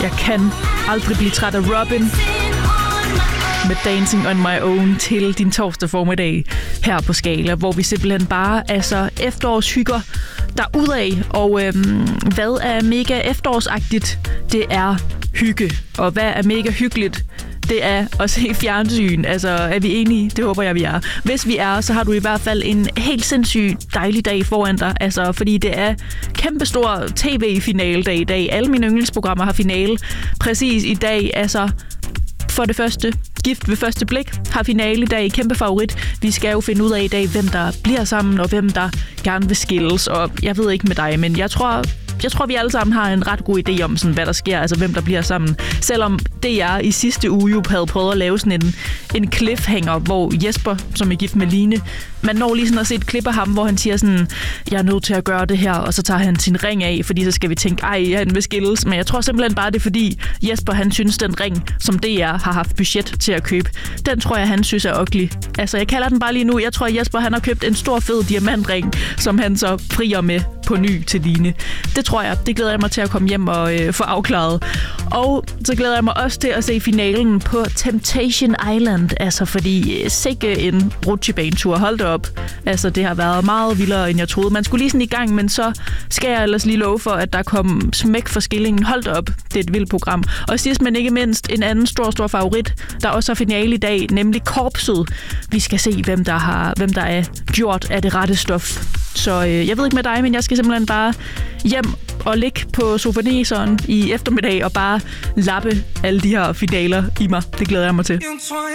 Jeg kan aldrig blive træt af Robin med Dancing on My Own til din torsdag formiddag her på Skala, hvor vi simpelthen bare efterårshygger derudad. Og hvad er mega efterårsagtigt? Det er hygge. Og hvad er mega hyggeligt? Det er at se fjernsyn. Altså, er vi enige? Det håber jeg, vi er. Hvis vi er, så har du i hvert fald en helt sindssyg dejlig dag foran dig. Altså, fordi det er kæmpestor tv-finaledag i dag. Alle mine yndlingsprogrammer har finale præcis i dag. Altså, for det første, Gift ved første blik har finale i dag. Kæmpe favorit. Vi skal jo finde ud af i dag, hvem der bliver sammen, og hvem der gerne vil skilles. Og jeg ved ikke med dig, men jeg tror, vi alle sammen har en ret god idé om, sådan, hvad der sker, altså hvem der bliver sammen. Selvom DR i sidste uge jo havde prøvet at lave sådan en cliffhanger, hvor Jesper, som er gift med Line, man når lige sådan at se et klip af ham, hvor han siger sådan, jeg er nødt til at gøre det her, og så tager han sin ring af, fordi så skal vi tænke, han vil skilles. Men jeg tror simpelthen bare, det er fordi Jesper, han synes, den ring, som DR har haft budget til at købe, den tror jeg, han synes er ugly. Altså, jeg kalder den bare lige nu. Jeg tror, Jesper, han har købt en stor, fed diamantring, som han så frier med på ny til Line. Det tror jeg. Det glæder jeg mig til at komme hjem og få afklaret. Og så glæder jeg mig også til at se finalen på Temptation Island. Altså, fordi sikke en rutsjebanetur. Hold da op. Altså, det har været meget vildere, end jeg troede. Man skulle lige sådan i gang, men så skal jeg ellers lige love for, at der kom smæk for skillingen. Hold da op. Det er et vildt program. Og sidst, men ikke mindst, en anden stor favorit, der også har finale i dag, nemlig Korpset. Vi skal se, hvem der er gjort af det rette stof. Så jeg ved ikke med dig, men jeg skal simpelthen bare hjem og ligge på sofaneseren i eftermiddag og bare lappe alle de her finaler i mig. Det glæder jeg mig til.